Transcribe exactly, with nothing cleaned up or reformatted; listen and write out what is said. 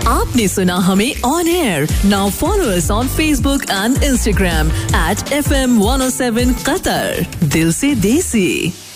आपने सुना हमें on air. Now follow us on Facebook and Instagram at F M one O seven Qatar. दिल से देसी.